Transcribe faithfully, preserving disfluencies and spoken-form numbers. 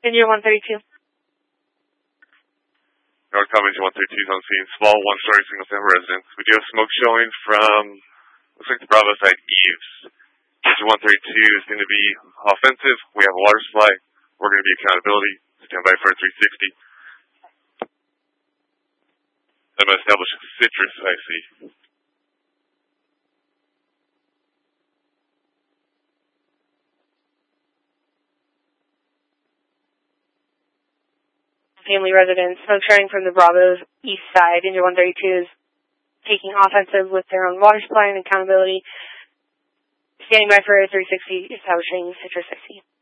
Engine one thirty-two. Northcom Engine one thirty-two is on scene. Small one-story single-family residence. We do have smoke showing from, looks like the Bravo side, Eves. Engine one thirty-two is going to be offensive. We have a water supply. We're going to be accountability. Stand by for a three sixty. I'm going to establish citrus, I see. Family residence, smoke showing from the Bravo's east side. Engine one thirty-two is taking offensive with their own water supply and accountability. Standing by for a three sixty, establishing citrus, I see.